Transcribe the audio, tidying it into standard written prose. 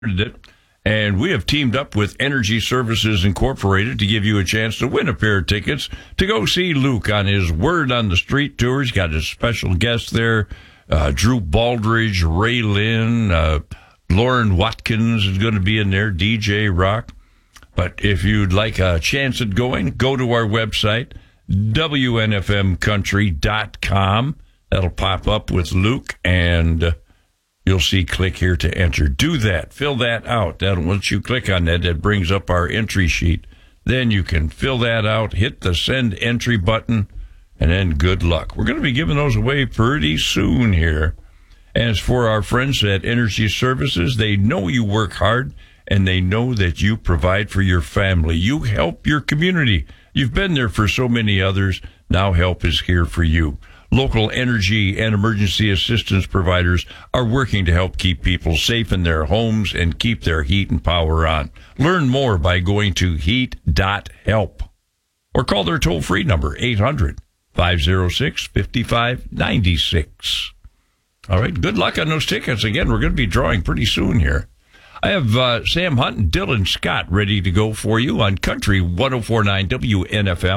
it. And we have teamed up with Energy Services Incorporated to give you a chance to win a pair of tickets to go see Luke on his Word on the Street tour. He's got his special guests there, Drew Baldridge, Ray Lynn, Lauren Watkins is going to be in there, DJ Rock. But if you'd like a chance at going, go to our website, WNFMcountry.com. That'll pop up with Luke, and you'll see click here to enter. Do that. Fill that out. Once you click on that, it brings up our entry sheet. Then you can fill that out, hit the send entry button, and then good luck. We're going to be giving those away pretty soon here. As for our friends at Energy Services, they know you work hard, and they know that you provide for your family. You help your community. You've been there for so many others. Now help is here for you. Local energy and emergency assistance providers are working to help keep people safe in their homes and keep their heat and power on. Learn more by going to heat.help or call their toll-free number, 800-506-5596. All right, good luck on those tickets. Again, we're going to be drawing pretty soon here. I have Sam Hunt and Dylan Scott ready to go for you on Country 104.9 WNFM.